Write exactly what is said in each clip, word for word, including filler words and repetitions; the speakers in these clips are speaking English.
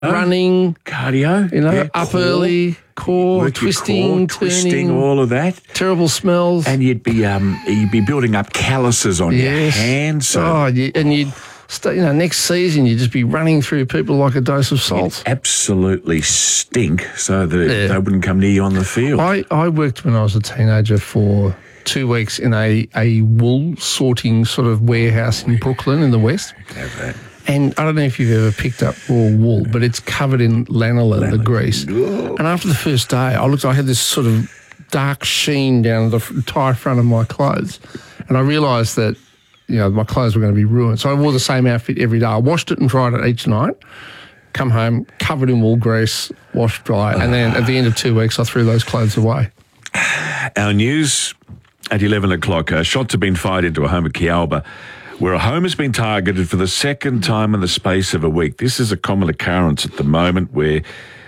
oh, running, cardio, you know, yeah, up core, early, core, work your twisting, core, twisting, turning, all of that. terrible smells. And you'd be um, you'd be building up calluses on Yes. your hands. So Oh, you, and you'd, st- you know, next season you'd just be running through people like a dose of salt. absolutely stink so that Yeah. they wouldn't come near you on the field. I, I worked when I was a teenager for two weeks in a, a wool sorting sort of warehouse in Brooklyn in the West. Have that. And I don't know if you've ever picked up raw wool, but it's covered in lanolin, the grease. Oh. And after the first day, I looked, I had this sort of dark sheen down the f- entire front of my clothes. And I realised that, you know, my clothes were going to be ruined. So I wore the same outfit every day. I washed it and dried it each night. Come home, covered in wool grease, washed dry. And then at the end of two weeks, I threw those clothes away. Our news at eleven o'clock. Uh, shots have been fired into a home at Kialba, where a home has been targeted for the second time in the space of a week. This is a common occurrence at the moment where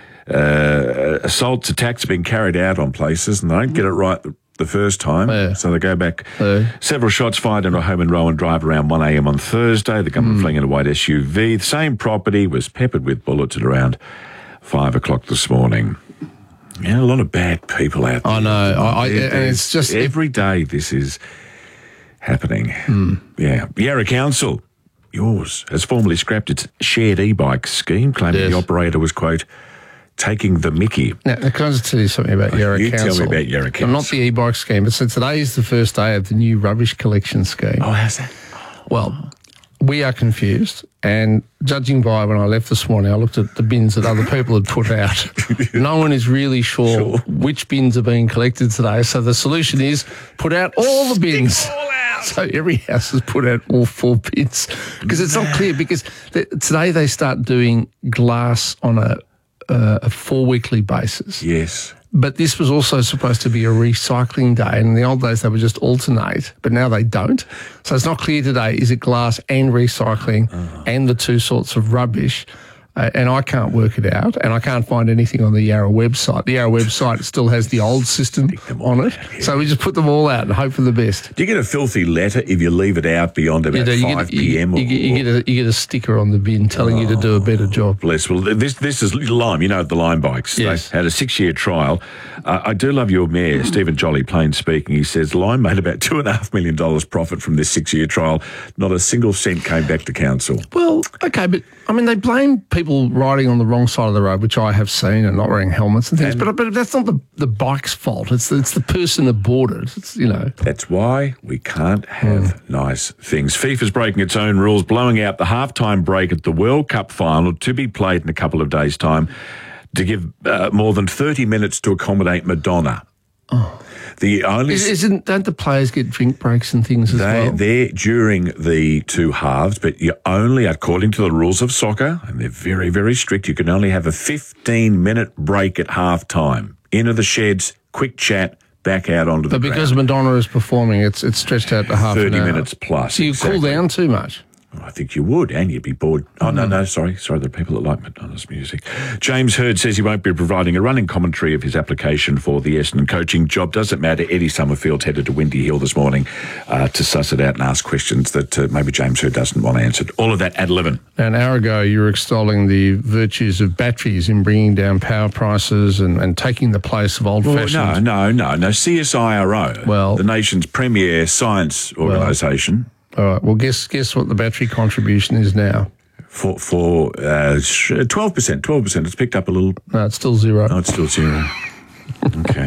uh, assaults, attacks are being carried out on places and they don't get it right the, the first time. Yeah. So they go back. Yeah. Several shots fired into a home in Rowan Drive around one a.m. on Thursday. The gunman fleeing in a white S U V. The same property was peppered with bullets at around five o'clock this morning. Yeah, a lot of bad people out there. I know. I, I, There- and it's just... every day this is happening. Hmm. Yeah. Yarra Council, yours, has formally scrapped its shared e-bike scheme, claiming Yes. the operator was, quote, taking the mickey. Now, can I just tell you something about Yarra You tell me Council? about Yarra And not Council. the e-bike scheme, but so today is the first day of the new rubbish collection scheme. Oh, how's that? Well, we are confused, and judging by when I left this morning, I looked at the bins that other people had put out. No one is really sure, Sure. which bins are being collected today. So the solution is put out all the bins. all out. So every house has put out all four bins because it's not clear. Because th- today they start doing glass on a uh, a four weekly basis. Yes. But this was also supposed to be a recycling day. And in the old days, they would just alternate, but now they don't. So it's not clear today, is it glass and recycling Uh-huh. and the two sorts of rubbish? Uh, and I can't work it out. And I can't find anything on the Yarra website. The Yarra website still has the old system them all on it. out, yeah. So we just put them all out and hope for the best. Do you get a filthy letter if you leave it out beyond about You, know, you five get, you, p.m.? you, get, you, get a, you get a sticker on the bin telling you to do a better job. Bless. Well, this this is Lime. You know the Lime bikes. Yes. They had a six-year trial. Uh, I do love your mayor, Stephen Jolly, plain speaking. He says Lime made about two and a half million dollars profit from this six-year trial. Not a single cent came back to council. Well, okay, but I mean, they blame people riding on the wrong side of the road, which I have seen, and not wearing helmets and things. And- but but that's not the, the bike's fault. It's the, it's the person aboard it. It's, you know. That's why we can't have nice things. FIFA's breaking its own rules, blowing out the halftime break at the World Cup final to be played in a couple of days' time to give uh, more than thirty minutes to accommodate Madonna. Oh. The only Is, isn't don't the players get drink breaks and things as They, well? they're during the two halves, but you only, according to the rules of soccer, and they're very, very strict, you can only have a fifteen-minute break at half time. Into the sheds, quick chat, back out onto the But because ground. Madonna is performing, it's it's stretched out to half thirty an hour. minutes plus. So you exactly. cool down too much. I think you would, and you'd be bored. Oh, Mm-hmm. no, no, sorry. Sorry, the people that like Madonna's music. James Hurd says he won't be providing a running commentary of his application for the Essendon coaching job. Doesn't matter. Eddie Summerfield's headed to Windy Hill this morning uh, to suss it out and ask questions that uh, maybe James Hurd doesn't want answered. All of that at eleven. Now, an hour ago, you were extolling the virtues of batteries in bringing down power prices and, and taking the place of Well, old-fashioned... no, no, no, no. C S I R O, Well- the nation's premier science organisation, All right, well, guess guess what the battery contribution is now? for for uh, twelve percent. Twelve percent. It's picked up a little. No, it's still zero. No, it's still zero. Okay.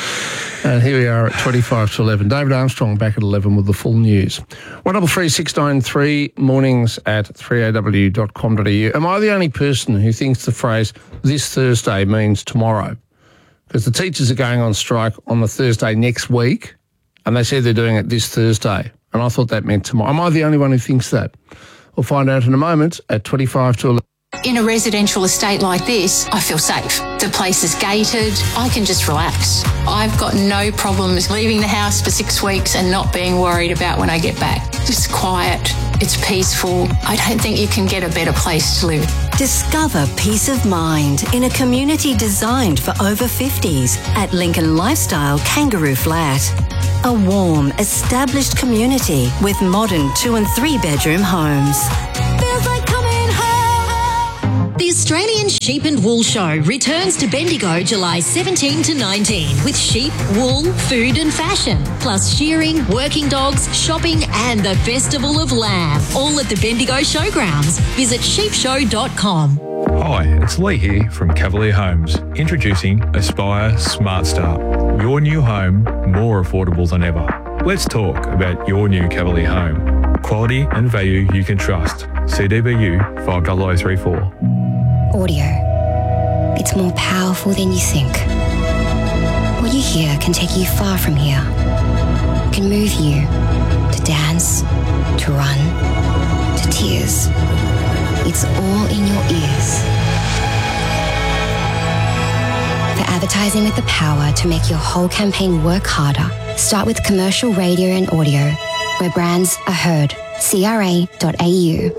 And here we are at twenty-five to eleven. David Armstrong back at eleven with the full news. one double three six nine three, mornings at three a w dot com dot a u. Am I the only person who thinks the phrase this Thursday means tomorrow? Because the teachers are going on strike on the Thursday next week, and they said they're doing it this Thursday. And I thought that meant tomorrow. Am I the only one who thinks that? We'll find out in a moment at twenty-five to eleven. In a residential estate like this, I feel safe. The place is gated. I can just relax. I've got no problems leaving the house for six weeks and not being worried about when I get back. It's quiet. It's peaceful. I don't think you can get a better place to live. Discover peace of mind in a community designed for over fifties at Lincoln Lifestyle Kangaroo Flat. A warm, established community with modern two and three bedroom homes. Feels like coming home. The Australian Sheep and Wool Show returns to Bendigo July seventeenth to nineteenth with sheep, wool, food and fashion, plus shearing, working dogs, shopping and the Festival of Lamb, all at the Bendigo Showgrounds. Visit sheep show dot com. Hi, it's Lee here from Cavalier Homes, introducing Aspire Smart Start. Your new home more affordable than ever. Let's talk about your new Cavalier home. Quality and value you can trust. C D B U five zero zero three four. Audio. It's more powerful than you think. What you hear can take you far from here. It can move you to dance, to run, to tears. It's all in your ears. For advertising with the power to make your whole campaign work harder, start with commercial radio and audio, where brands are heard. C R A dot A U.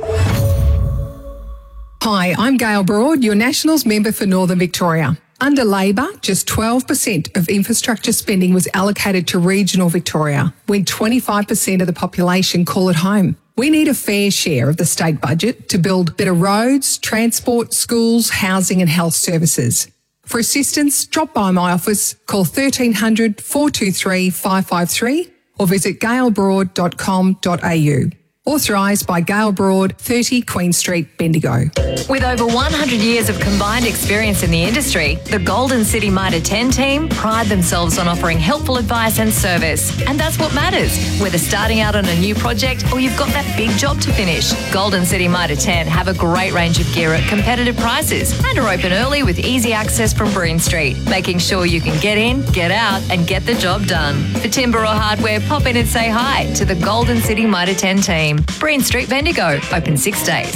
Hi, I'm Gail Broad, your Nationals member for Northern Victoria. Under Labor, just twelve percent of infrastructure spending was allocated to regional Victoria, when twenty-five percent of the population call it home. We need a fair share of the state budget to build better roads, transport, schools, housing and health services. For assistance, drop by my office, call thirteen hundred, four two three, five five three or visit gail broad dot com dot a u. Authorised by Gail Broad, thirty Queen Street, Bendigo. With over one hundred years of combined experience in the industry, the Golden City Mitre ten team pride themselves on offering helpful advice and service. And that's what matters, whether starting out on a new project or you've got that big job to finish. Golden City Mitre ten have a great range of gear at competitive prices and are open early with easy access from Breen Street, making sure you can get in, get out and get the job done. For timber or hardware, pop in and say hi to the Golden City Mitre ten team. Breen Street, Bendigo, open six days.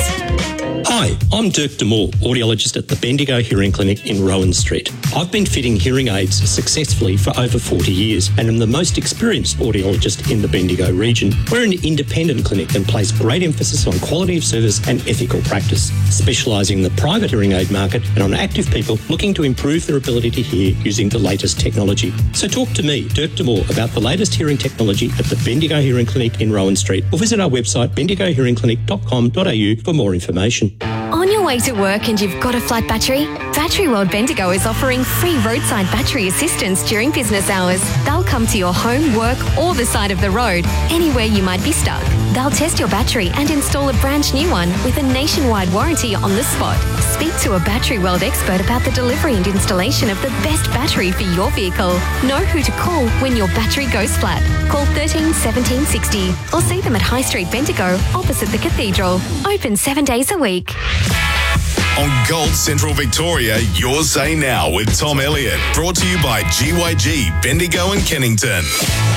Hi, I'm Dirk Demore, audiologist at the Bendigo Hearing Clinic in Rowan Street. I've been fitting hearing aids successfully for over forty years and am the most experienced audiologist in the Bendigo region. We're an independent clinic and place great emphasis on quality of service and ethical practice, specialising in the private hearing aid market and on active people looking to improve their ability to hear using the latest technology. So talk to me, Dirk Demore, about the latest hearing technology at the Bendigo Hearing Clinic in Rowan Street, or visit our website bendigo hearing clinic dot com dot a u for more information. On your way to work and you've got a flat battery? Battery World Bendigo is offering free roadside battery assistance during business hours. They'll come to your home, work or the side of the road, anywhere you might be stuck. They'll test your battery and install a brand new one with a nationwide warranty on the spot. Speak to a Battery World expert about the delivery and installation of the best battery for your vehicle. Know who to call when your battery goes flat. Call thirteen seventeen sixty or see them at High Street Bendigo opposite the Cathedral. Open seven days a week. On Gold Central Victoria, your say now with Tom Elliott. Brought to you by G Y G, Bendigo and Kennington.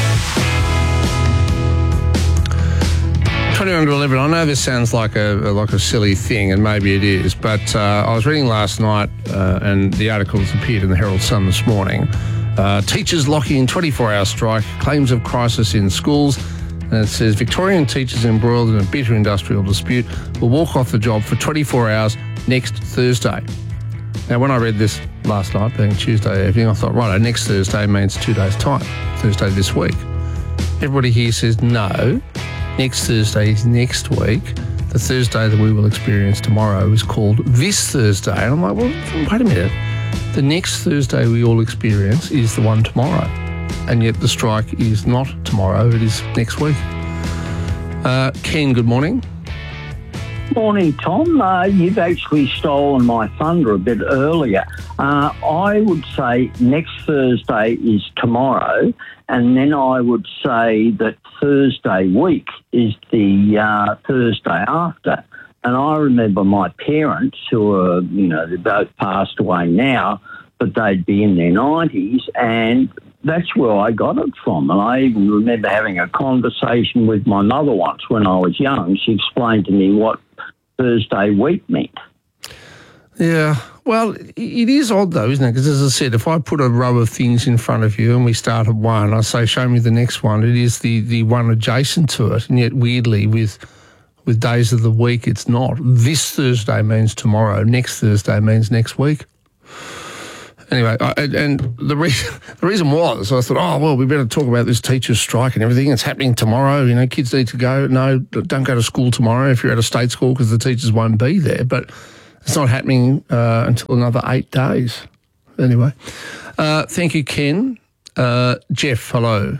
twenty-one to eleven. I know this sounds like a like a silly thing, and maybe it is, but uh, I was reading last night, uh, and the article has appeared in the Herald Sun this morning. Uh, teachers locking in twenty-four hour strike, claims of crisis in schools. And it says Victorian teachers embroiled in a bitter industrial dispute will walk off the job for twenty-four hours next Thursday. Now, when I read this last night, being Tuesday evening, I thought, right, next Thursday means two days' time, Thursday this week. Everybody here says no. Next Thursday is next week. The Thursday that we will experience tomorrow is called this Thursday. And I'm like, well, wait a minute. The next Thursday we all experience is the one tomorrow. And yet the strike is not tomorrow, it is next week. Uh, Ken, good morning. Morning, Tom. Uh, you've actually stolen my thunder a bit earlier. Uh, I would say next Thursday is tomorrow, and then I would say that Thursday week is the uh, Thursday after. And I remember my parents, who are, you know, they're both passed away now, but they'd be in their nineties, and that's where I got it from. And I even remember having a conversation with my mother once when I was young. She explained to me what Thursday week meant. Yeah, well, it is odd though, isn't it? Because as I said, if I put a row of things in front of you and we start at one, I say, show me the next one. It is the, the one adjacent to it. And yet weirdly, with with days of the week, it's not. This Thursday means tomorrow. Next Thursday means next week. Anyway, I, and the reason the reason was I thought, oh, well, we better talk about this teacher's strike and everything. It's happening tomorrow. You know, kids need to go. No, don't go to school tomorrow if you're at a state school because the teachers won't be there. But It's not happening uh, until another eight days. Anyway, uh, thank you, Ken. Uh, Jeff, hello.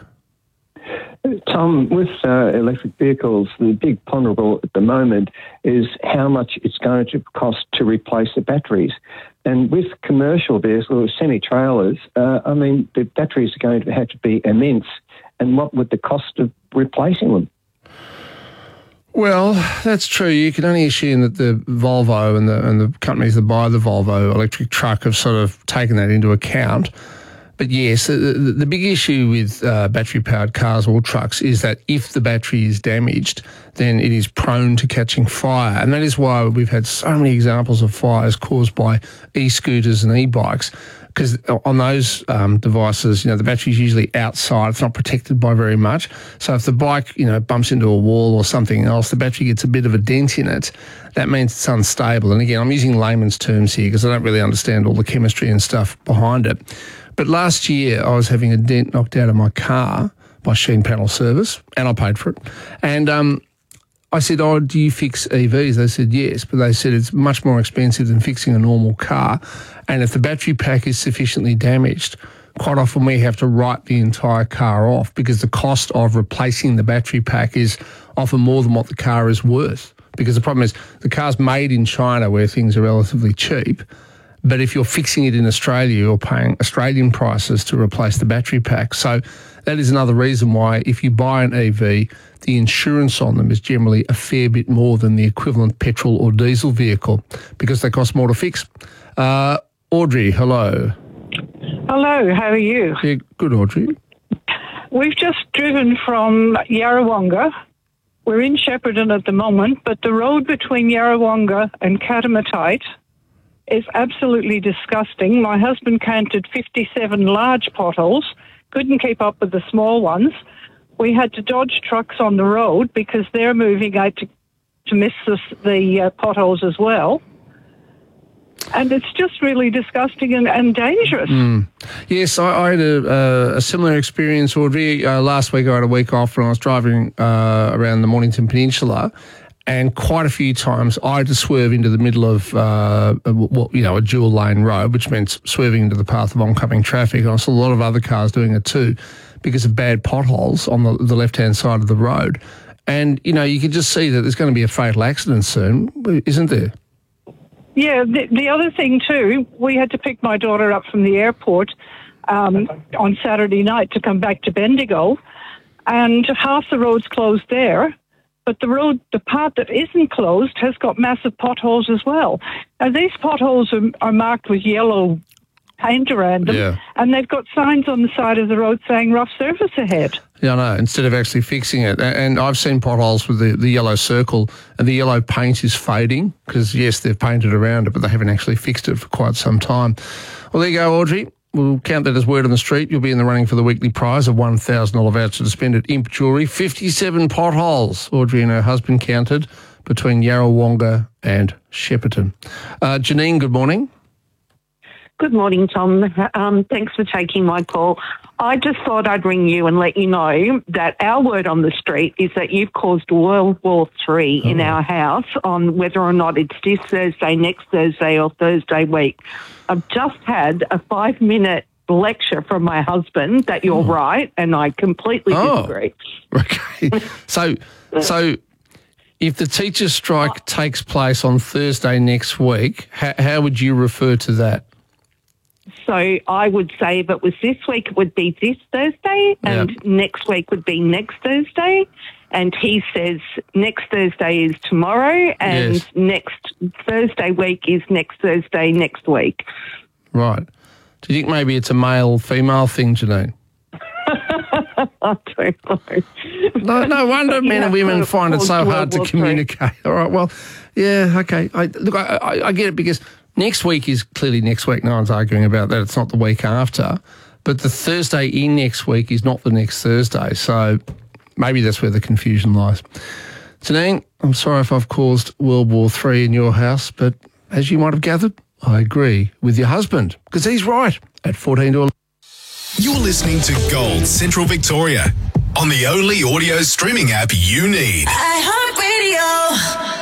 Tom, with uh, electric vehicles, the big ponderable at the moment is how much it's going to cost to replace the batteries. And with commercial vehicles, semi-trailers, uh, I mean, the batteries are going to have to be immense. And what would the cost of replacing them? Well, that's true. You can only assume that the Volvo and the and the companies that buy the Volvo electric truck have sort of taken that into account. But yes, the, the, the big issue with uh, battery-powered cars or trucks is that if the battery is damaged, then it is prone to catching fire. And that is why we've had so many examples of fires caused by e-scooters and e-bikes, because on those um, devices, you know, the battery's usually outside. It's not protected by very much. So if the bike, you know, bumps into a wall or something else, the battery gets a bit of a dent in it. That means it's unstable. And again, I'm using layman's terms here because I don't really understand all the chemistry and stuff behind it. But last year, I was having a dent knocked out of my car by Sheen Panel Service, and I paid for it. And um, I said, oh, do you fix E Vs? They said, yes. But they said it's much more expensive than fixing a normal car. And if the battery pack is sufficiently damaged, quite often we have to write the entire car off because the cost of replacing the battery pack is often more than what the car is worth. Because the problem is the car's made in China where things are relatively cheap. But if you're fixing it in Australia, you're paying Australian prices to replace the battery pack. So that is another reason why if you buy an E V, the insurance on them is generally a fair bit more than the equivalent petrol or diesel vehicle because they cost more to fix. Uh, Audrey, hello. Hello, how are you? Yeah, good, Audrey. We've just driven from Yarrawonga. We're in Shepparton at the moment, but the road between Yarrawonga and Katamatite is absolutely disgusting. My husband counted fifty-seven large potholes, couldn't keep up with the small ones. We had to dodge trucks on the road because they're moving out to, to miss the, the uh, potholes as well. And it's just really disgusting and, and dangerous. Mm. Yes, I, I had a, uh, a similar experience, Audrey. Uh, last week I had a week off when I was driving uh, around the Mornington Peninsula. And quite a few times I had to swerve into the middle of, uh, a, well, you know, a dual lane road, which meant swerving into the path of oncoming traffic. And I saw a lot of other cars doing it too because of bad potholes on the, the left-hand side of the road. And, you know, you can just see that there's going to be a fatal accident soon, isn't there? Yeah, the, the other thing too, we had to pick my daughter up from the airport um, on Saturday night to come back to Bendigo. And half the road's closed there. But the road, the part that isn't closed has got massive potholes as well. Now, these potholes are, are marked with yellow paint around them, yeah. and they've got signs on the side of the road saying rough surface ahead. Yeah, I know, instead of actually fixing it. And I've seen potholes with the, the yellow circle, and the yellow paint is fading because, yes, they've painted around it, but they haven't actually fixed it for quite some time. Well, there you go, Audrey. We'll count that as word on the street. You'll be in the running for the weekly prize of one thousand dollars voucher to spend at Imp Jewellery. fifty-seven potholes Audrey and her husband counted between Yarrawonga and Shepparton. Uh, Janine, good morning. Good morning, Tom. Um, thanks for taking my call. I just thought I'd ring you and let you know that our word on the street is that you've caused World War Three oh. in our house on whether or not it's this Thursday, next Thursday or Thursday week. I've just had a five-minute lecture from my husband that you're oh. right, and I completely oh. disagree. Okay. So, so if the teachers' strike takes place on Thursday next week, how, how would you refer to that? So I would say if it was this week, it would be this Thursday, and yep. next week would be next Thursday. And he says next Thursday is tomorrow, and yes. next Thursday week is next Thursday next week. Right. Do you think maybe it's a male-female thing, Janine? I don't know. No, no wonder men and women find it so hard to communicate. All right, well, yeah, okay. I, look, I, I, I get it because next week is clearly next week. No one's arguing about that. It's not the week after. But the Thursday in next week is not the next Thursday. So maybe that's where the confusion lies. Janine, I'm sorry if I've caused World War Three in your house, but as you might have gathered, I agree with your husband because he's right at fourteen to eleven. You're listening to Gold Central Victoria on the only audio streaming app you need. iHeartRadio.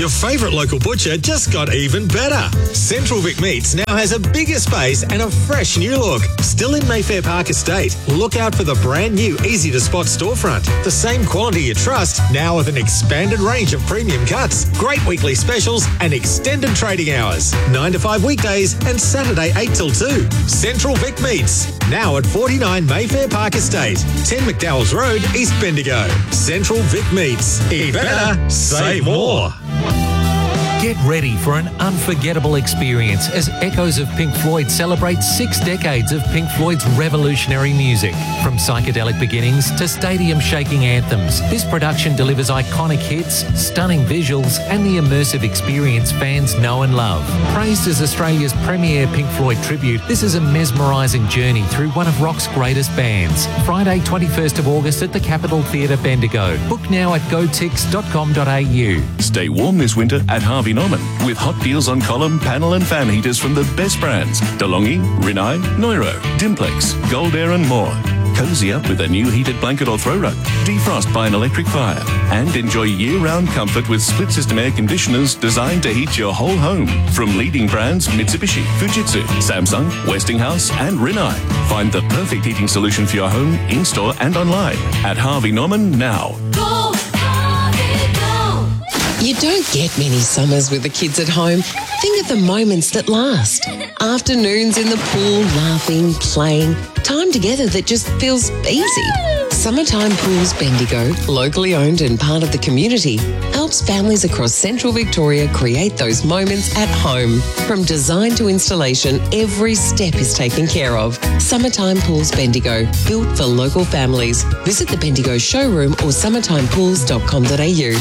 Your favourite local butcher just got even better. Central Vic Meats now has a bigger space and a fresh new look. Still in Mayfair Park Estate. Look out for the brand new easy-to-spot storefront. The same quality you trust, now with an expanded range of premium cuts, great weekly specials and extended trading hours. nine to five weekdays and Saturday eight till two. Central Vic Meats, now at forty-nine Mayfair Park Estate, ten McDowell's Road, East Bendigo. Central Vic Meats. Eat better, save more. Get ready for an unforgettable experience as Echoes of Pink Floyd celebrates six decades of Pink Floyd's revolutionary music. From psychedelic beginnings to stadium-shaking anthems, this production delivers iconic hits, stunning visuals, and the immersive experience fans know and love. Praised as Australia's premier Pink Floyd tribute, this is a mesmerising journey through one of rock's greatest bands. Friday, twenty-first of August at the Capitol Theatre, Bendigo. Book now at go tix dot com dot a u. Stay warm this winter at Harvey Norman with hot deals on column, panel and fan heaters from the best brands. DeLonghi, Rinnai, Neuro, Dimplex, Gold Air and more. Cozy up with a new heated blanket or throw rug. Defrost by an electric fire. And enjoy year-round comfort with split-system air conditioners designed to heat your whole home. From leading brands Mitsubishi, Fujitsu, Samsung, Westinghouse and Rinnai. Find the perfect heating solution for your home, in-store and online at Harvey Norman now. Go, Harvey, go. You don't get many summers with the kids at home. Think of the moments that last. Afternoons in the pool, laughing, playing. Time together that just feels easy. Summertime Pools Bendigo, locally owned and part of the community, helps families across Central Victoria create those moments at home. From design to installation, every step is taken care of. Summertime Pools Bendigo, built for local families. Visit the Bendigo showroom or summertime pools dot com dot a u.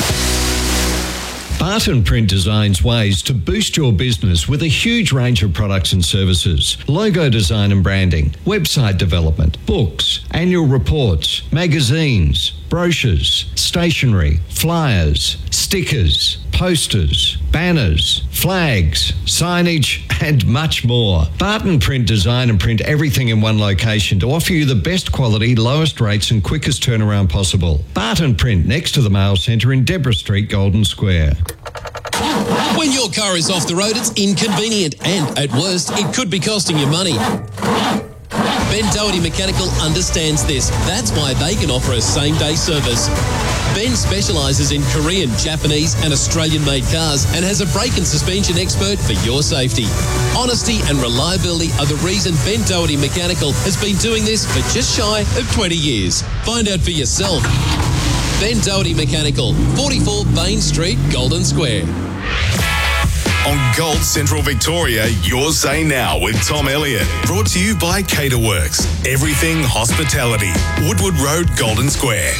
Barton Print designs ways to boost your business with a huge range of products and services. Logo design and branding, website development, books, annual reports, magazines, brochures, stationery, flyers, stickers, posters, banners, flags, signage, and much more. Barton Print design and print everything in one location to offer you the best quality, lowest rates and quickest turnaround possible. Barton Print next to the Mail Centre in Deborah Street, Golden Square. When your car is off the road, it's inconvenient and, at worst, it could be costing you money. Ben Doherty Mechanical understands this. That's why they can offer a same-day service. Ben specialises in Korean, Japanese and Australian-made cars and has a brake and suspension expert for your safety. Honesty and reliability are the reason Ben Doherty Mechanical has been doing this for just shy of twenty years. Find out for yourself. Ben Doherty Mechanical, forty-four Bain Street, Golden Square. On Gold Central Victoria, your say now with Tom Elliott. Brought to you by Caterworks. Everything hospitality. Woodward Road, Golden Square.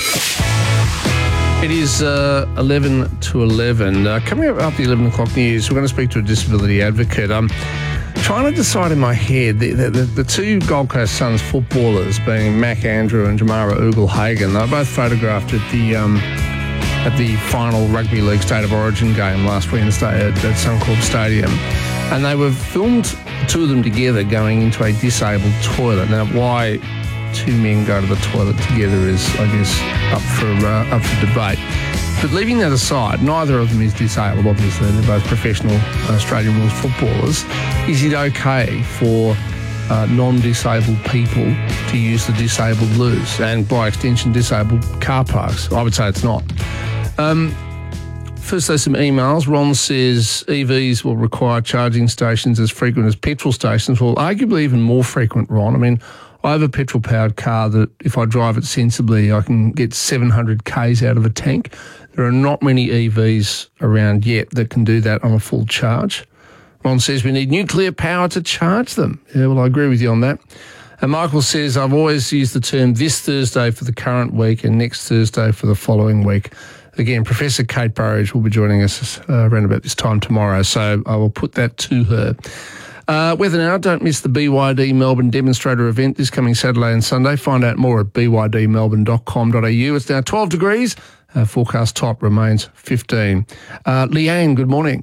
It is uh, eleven to eleven. Uh, coming up after the eleven o'clock news, we're going to speak to a disability advocate. I'm trying to decide in my head, the, the, the two Gold Coast Suns footballers, being Mac Andrew and Jamara Ugle-Hagan, they're both photographed at the... Um, at the final Rugby League State of Origin game last Wednesday at, at Suncorp Stadium. And they were filmed, two of them together, going into a disabled toilet. Now, why two men go to the toilet together is, I guess, up for uh, up for debate. But leaving that aside, neither of them is disabled, obviously. They're both professional Australian rules footballers. Is it okay for uh, non-disabled people to use the disabled loos and, by extension, disabled car parks? I would say it's not. Um, first, there's some emails. Ron says E Vs will require charging stations as frequent as petrol stations. Well, arguably even more frequent, Ron. I mean, I have a petrol-powered car that if I drive it sensibly, I can get seven hundred kays out of a tank. There are not many E Vs around yet that can do that on a full charge. Ron says we need nuclear power to charge them. Yeah, well, I agree with you on that. And Michael says, I've always used the term this Thursday for the current week and next Thursday for the following week. Again, Professor Kate Burridge will be joining us uh, around about this time tomorrow, so I will put that to her. Uh, weather now, don't miss the B Y D Melbourne Demonstrator event this coming Saturday and Sunday. Find out more at b y d melbourne dot com dot a u. It's now twelve degrees. Uh, forecast top remains fifteen. Uh, Leanne, good morning.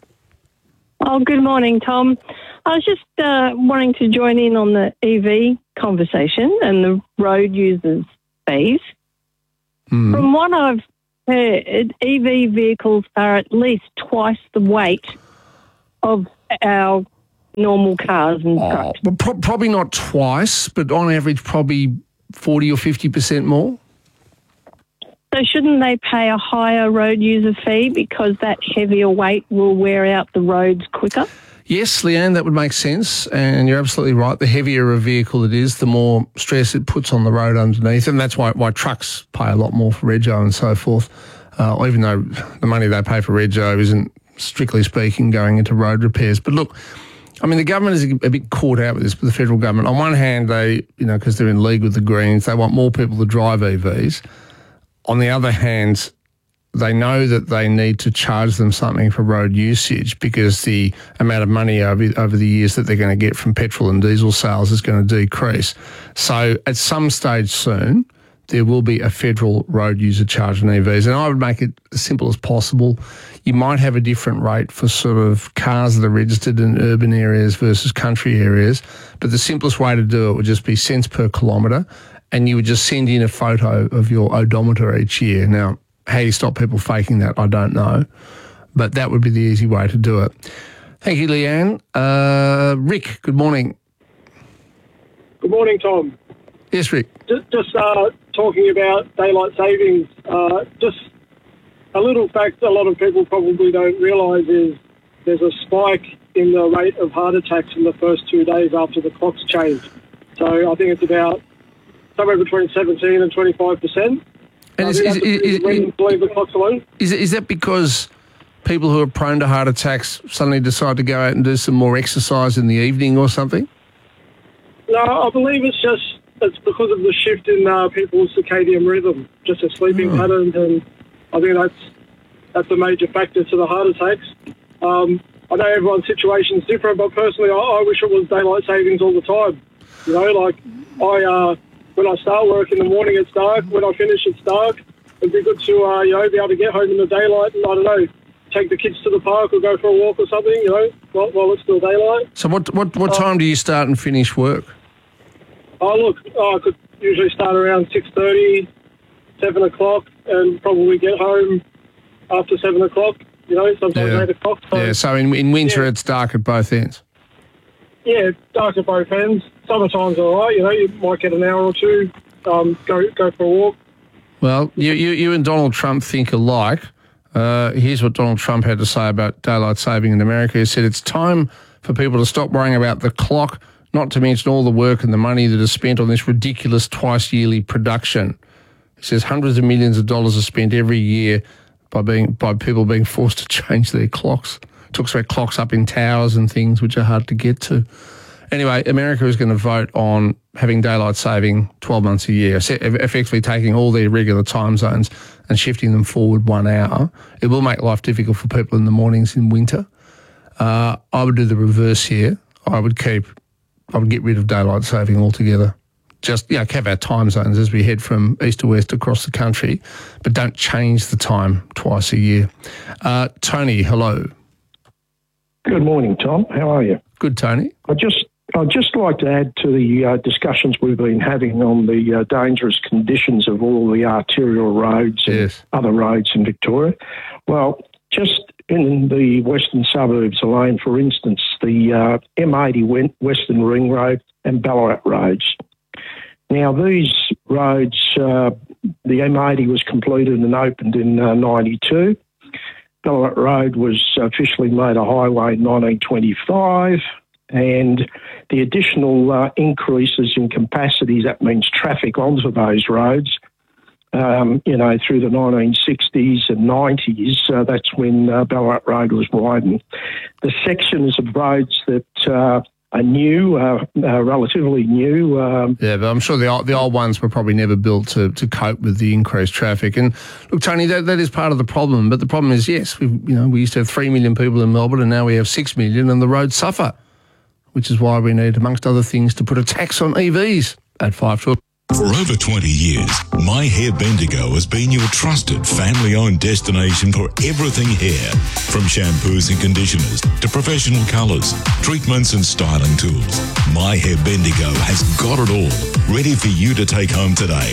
Oh, good morning, Tom. I was just uh, wanting to join in on the E V conversation and the road users fees. Mm. From what I've Uh, E V vehicles are at least twice the weight of our normal cars and Oh, trucks. but pro- probably not twice, but on average, probably forty or fifty percent more. So shouldn't they pay a higher road user fee because that heavier weight will wear out the roads quicker? Yes, Leanne, that would make sense, and you're absolutely right. The heavier a vehicle it is, the more stress it puts on the road underneath, and that's why why trucks pay a lot more for rego and so forth, uh, even though the money they pay for rego isn't, strictly speaking, going into road repairs. But look, I mean, the government is a bit caught out with this, but the federal government, on one hand, they, you know, because they're in league with the Greens, they want more people to drive E Vs. On the other hand, they know that they need to charge them something for road usage because the amount of money over, over the years that they're going to get from petrol and diesel sales is going to decrease. So at some stage soon, there will be a federal road user charge on E Vs. And I would make it as simple as possible. You might have a different rate for sort of cars that are registered in urban areas versus country areas, but the simplest way to do it would just be cents per kilometre, and you would just send in a photo of your odometer each year. Now, how you stop people faking that, I don't know, but that would be the easy way to do it. Thank you, Leanne. Uh, Rick, good morning. Good morning, Tom. Yes, Rick. Just, just uh, talking about daylight savings, uh, just a little fact a lot of people probably don't realise is there's a spike in the rate of heart attacks in the first two days after the clocks change. So I think it's about somewhere between seventeen and twenty-five percent. And is, is, is, is, believe the clocks alone. Is, is that because people who are prone to heart attacks suddenly decide to go out and do some more exercise in the evening or something? No, I believe it's just it's because of the shift in uh, people's circadian rhythm, just their sleeping Oh. patterns, and I think that's that's a major factor to the heart attacks. Um, I know everyone's situation is different, but personally, I, I wish it was daylight savings all the time. You know, like I. Uh, When I start work in the morning, it's dark. When I finish, it's dark. It'd be good to, uh, you know, be able to get home in the daylight and, I don't know, take the kids to the park or go for a walk or something, you know, while, while it's still daylight. So what what, what Uh, time do you start and finish work? Oh, look, oh, I could usually start around six thirty, seven o'clock, and probably get home after seven o'clock, you know, sometimes Yeah. eight o'clock. So, Yeah, so in, in winter Yeah. it's dark at both ends. yeah, dark at both ends. Summertime's all right, you know, you might get an hour or two, um, go go for a walk. Well, you, you, you and Donald Trump think alike. Uh, here's what Donald Trump had to say about daylight saving in America. He said it's time for people to stop worrying about the clock, not to mention all the work and the money that is spent on this ridiculous twice-yearly production. He says hundreds of millions of dollars are spent every year by being by people being forced to change their clocks. Talks about clocks up in towers and things which are hard to get to. Anyway, America is going to vote on having daylight saving twelve months a year, se- effectively taking all their regular time zones and shifting them forward one hour. It will make life difficult for people in the mornings in winter. Uh, I would do the reverse here. I would keep, I would get rid of daylight saving altogether. Just, you know, have our time zones as we head from east to west across the country, but don't change the time twice a year. Uh, Tony, hello. Good morning, Tom. How are you? Good, Tony. I just, I'd just like to add to the uh, discussions we've been having on the uh, dangerous conditions of all the arterial roads and other roads in Victoria. Well, just in the western suburbs alone, for instance, the uh, M eighty Western Ring Road and Ballarat roads. Now, these roads, uh, the M eighty was completed and opened in uh, ninety-two. Ballarat Road was officially made a highway in nineteen twenty-five, and the additional uh, increases in capacity, that means traffic onto those roads, um, you know, through the nineteen sixties and nineties, uh, that's when uh, Ballarat Road was widened. The sections of roads that uh, are new, uh, uh, relatively new. Um, Yeah, but I'm sure the old, the old ones were probably never built to, to cope with the increased traffic. And look, Tony, that, that is part of the problem. But the problem is, yes, we you know we used to have three million people in Melbourne, and now we have six million, and the roads suffer, which is why we need, amongst other things, to put a tax on E Vs at five to. For over twenty years, My Hair Bendigo has been your trusted family-owned destination for everything hair. From shampoos and conditioners to professional colours, treatments and styling tools. My Hair Bendigo has got it all, ready for you to take home today.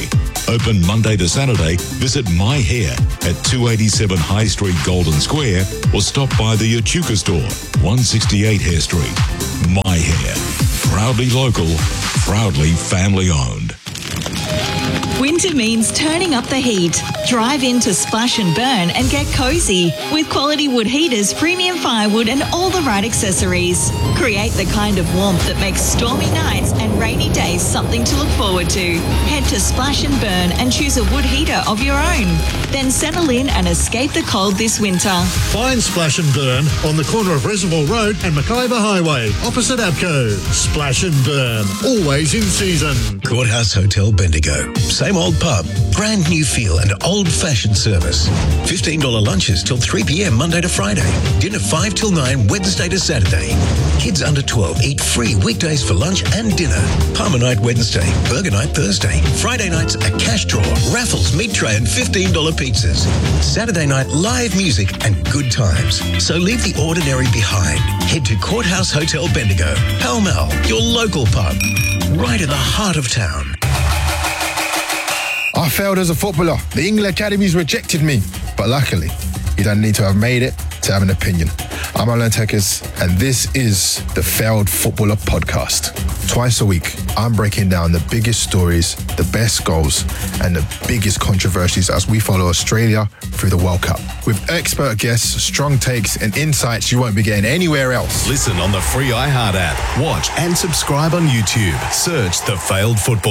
Open Monday to Saturday. Visit My Hair at two eighty-seven High Street, Golden Square, or stop by the Echuca store, one sixty-eight Hare Street. My Hair. Proudly local, proudly family owned. Winter means turning up the heat. Drive into Splash and Burn and get cosy with quality wood heaters, premium firewood and all the right accessories. Create the kind of warmth that makes stormy nights and rainy days something to look forward to. Head to Splash and Burn and choose a wood heater of your own. Then settle in and escape the cold this winter. Find Splash and Burn on the corner of Reservoir Road and Mackayba Highway, opposite Abco. Splash and Burn, always in season. Courthouse Hotel Bendigo. Same old pub, brand new feel and old-fashioned service. fifteen dollars lunches till three p.m. Monday to Friday. Dinner five till nine Wednesday to Saturday. Kids under twelve eat free weekdays for lunch and dinner. Palmer night Wednesday, burger night Thursday. Friday nights a cash draw, raffles, meat tray and fifteen dollars pizzas. Saturday night live music and good times. So leave the ordinary behind. Head to Courthouse Hotel Bendigo, Pall Mall, your local pub, right in the heart of town. I failed as a footballer. The England Academies rejected me. But luckily, you don't need to have made it to have an opinion. I'm Alan Tekers, and this is the Failed Footballer Podcast. Twice a week, I'm breaking down the biggest stories, the best goals, and the biggest controversies as we follow Australia through the World Cup. With expert guests, strong takes, and insights you won't be getting anywhere else. Listen on the free iHeart app. Watch and subscribe on YouTube. Search The Failed Football